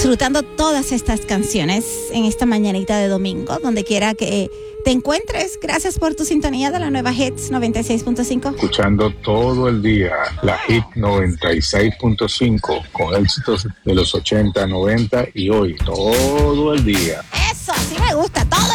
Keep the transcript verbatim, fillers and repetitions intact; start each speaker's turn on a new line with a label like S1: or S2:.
S1: disfrutando todas estas canciones en esta mañanita de domingo, donde quiera que te encuentres. Gracias por tu sintonía de la nueva Hits noventa y seis punto cinco.
S2: Escuchando todo el día la Hit noventa y seis punto cinco con éxitos de los ochenta, noventa y hoy todo el día.
S1: Eso, sí me gusta, todo